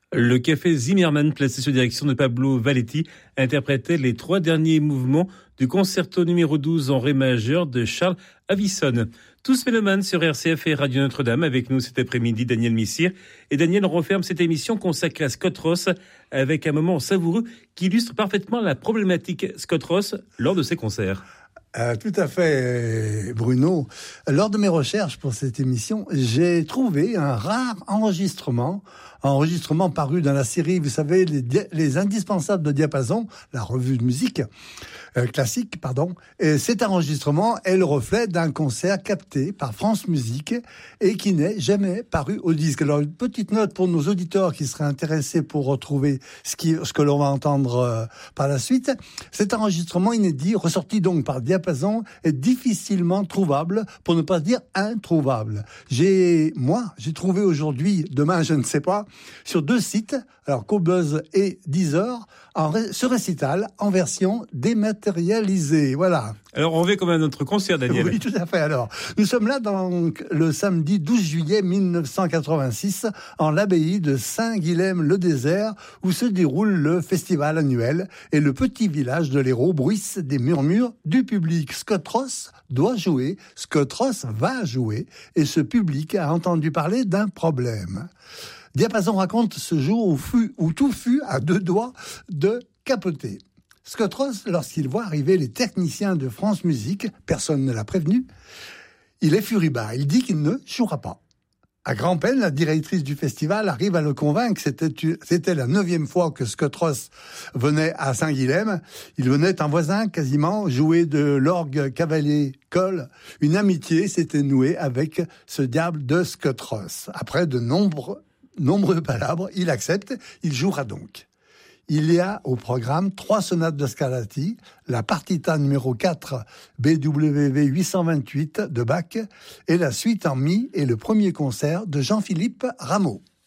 Le café Zimmermann, placé sous direction de Pablo Valletti, interprétait les 3 derniers mouvements du concerto numéro 12 en ré majeur de Charles Avison. Tous mélomanes sur RCF et Radio Notre-Dame. Avec nous cet après-midi, Daniel Missire. Et Daniel referme cette émission consacrée à Scott Ross avec un moment savoureux qui illustre parfaitement la problématique Scott Ross lors de ses concerts. Tout à fait, Bruno. Lors de mes recherches pour cette émission, j'ai trouvé un rare enregistrement paru dans la série, vous savez, les indispensables de Diapason, la revue de musique classique, pardon. Et cet enregistrement est le reflet d'un concert capté par France Musique et qui n'est jamais paru au disque. Alors, une petite note pour nos auditeurs qui seraient intéressés pour retrouver ce que l'on va entendre par la suite. Cet enregistrement inédit, ressorti donc par Diapason, est difficilement trouvable, pour ne pas dire introuvable. J'ai trouvé aujourd'hui, demain je ne sais pas, sur 2 sites, alors Cobuzz et Deezer, ce récital en version dématérialisée. Voilà. Alors on revient comme à notre concert, Daniel. Oui, tout à fait. Alors, nous sommes là donc le samedi 12 juillet 1986 en l'abbaye de Saint-Guilhem-le-Désert où se déroule le festival annuel et le petit village de l'Hérault bruisse des murmures du public. Scott Ross doit jouer, Scott Ross va jouer et ce public a entendu parler d'un problème. Diapason raconte ce jour où tout fut à 2 doigts de capoter. Scott Ross, lorsqu'il voit arriver les techniciens de France Musique, personne ne l'a prévenu, il est furibard. Il dit qu'il ne jouera pas. À grand-peine, la directrice du festival arrive à le convaincre. C'était la 9e fois que Scott Ross venait à Saint-Guilhem. Il venait en voisin quasiment jouer de l'orgue cavalier Cole. Une amitié s'était nouée avec ce diable de Scott Ross. Après de nombreux palabres, il accepte, il jouera donc. Il y a au programme 3 sonates de Scarlatti, la partita numéro 4 BWV 828 de Bach et la suite en mi et le premier concert de Jean-Philippe Rameau.